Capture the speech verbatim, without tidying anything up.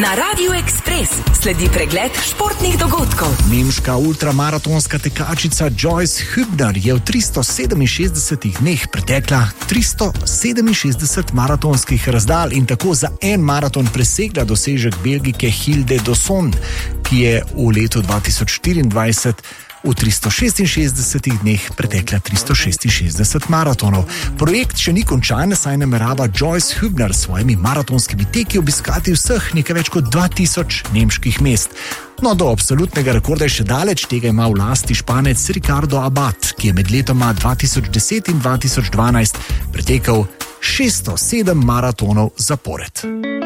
Na Radiu Ekspres sledi pregled športnih dogodkov. Nemška ultramaratonska tekačica Joyce Hübner je v tristo sedeminšestdesetih dneh pretekla tristo sedeminšestdeset maratonskih razdalj in tako za en maraton presegla dosežek Belgijke Hilde Dosson, ki je v letu dva tisoč štiriindvajset v tristo šestinšestdesetih dneh pretekla tristo šestinšestdeset maratonov. Projekt še ni končan, saj namerava Joyce Hübner s svojimi maratonskimi teki obiskati vseh nekaj več kot dva tisoč nemških mest. No, do absolutnega rekorda je še daleč, tega ima v lasti Španec Ricardo Abad, ki je med letoma dva tisoč deset in dva tisoč dvanajst pretekel šeststo sedem maratonov zapored.